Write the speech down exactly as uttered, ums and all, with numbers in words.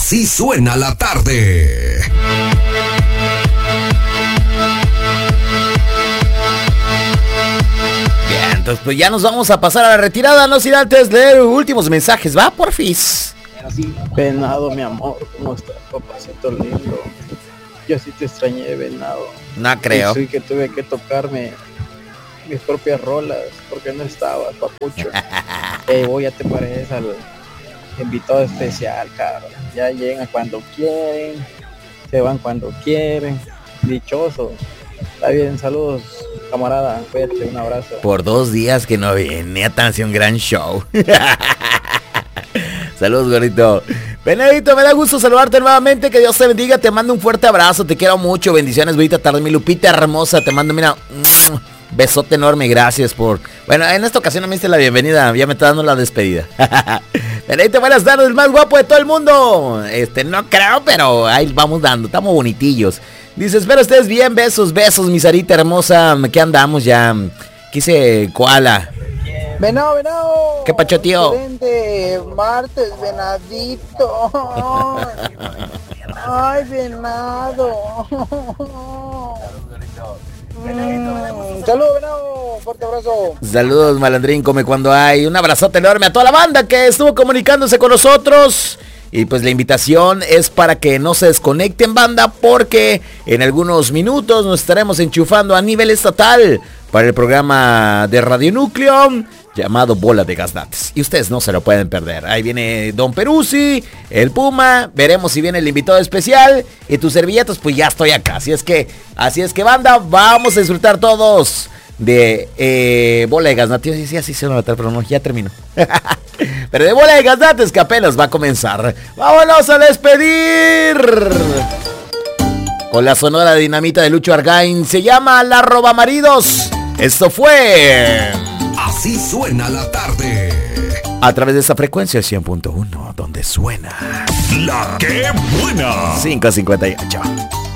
Así suena la tarde. Bien, entonces pues ya nos vamos a pasar a la retirada, no sin antes leer últimos mensajes, ¿va? Porfis. Venado, mi amor, ¿cómo estás, papacito lindo? Yo sí te extrañé, Venado. No creo. Sí, que tuve que tocarme mis propias rolas porque no estabas, papucho. Hey, voy, ya te pareces al invitado especial, cabrón. Ya llegan cuando quieren, se van cuando quieren. Dichoso. Está bien, saludos, camarada. Cuídate, un abrazo. Por dos días que no venía tan así un gran show. Saludos, gordito. Benedito, me da gusto saludarte nuevamente. Que Dios te bendiga. Te mando un fuerte abrazo. Te quiero mucho. Bendiciones, bonita tarde. Mi Lupita hermosa. Te mando, mira, un besote enorme. Gracias por... Bueno, en esta ocasión no me diste la bienvenida. Ya me está dando la despedida. Benedito, buenas tardes. El más guapo de todo el mundo. Este, no creo, pero ahí vamos dando. Estamos bonitillos. Dice, espero estés bien. Besos, besos, mi Sarita hermosa. ¿Qué andamos ya? Quise koala. Venado, venado. ¿Qué pacho, tío? Excelente martes, venadito. Ay, venado. Mm, saludos, venado. Fuerte abrazo. Saludos, malandrín, come cuando hay. Un abrazote enorme a toda la banda que estuvo comunicándose con nosotros. Y pues la invitación es para que no se desconecten, banda, porque en algunos minutos nos estaremos enchufando a nivel estatal para el programa de Radio Núcleo llamado Bola de Gaznates. Y ustedes no se lo pueden perder. Ahí viene Don Peruzzi, el Puma, veremos si viene el invitado especial. Y tus servilletas, pues ya estoy acá. Así es que, así es que, banda, vamos a disfrutar todos de eh, Bola de Gaznates. Sí, sí, así se va a matar, pero no, ya termino. Pero de Bola de Gaznates que apenas va a comenzar. ¡Vámonos a despedir! Con la sonora dinamita de Lucho Argain. Se llama La Roba Maridos. Esto fue... Así suena la tarde. A través de esa frecuencia cien punto uno, donde suena... La que buena. cinco cincuenta y ocho.